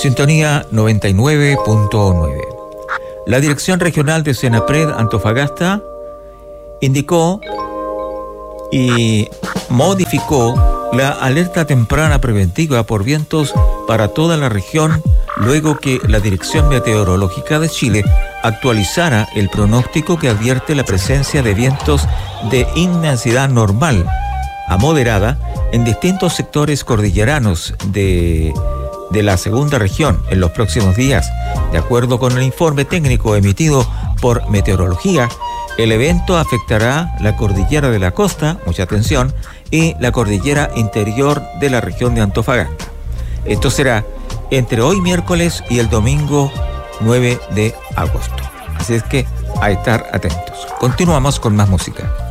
Sintonía 99.9. La Dirección Regional de Senapred Antofagasta indicó y modificó la alerta temprana preventiva por vientos para toda la región luego que la Dirección Meteorológica de Chile actualizara el pronóstico que advierte la presencia de vientos de intensidad normal a moderada en distintos sectores cordilleranos de la segunda región en los próximos días. De acuerdo con el informe técnico emitido por Meteorología, el evento afectará la cordillera de la costa, mucha atención, y la cordillera interior de la región de Antofagasta. Esto será entre hoy miércoles y el domingo 9 de agosto. Así es que a estar atentos. Continuamos con más música.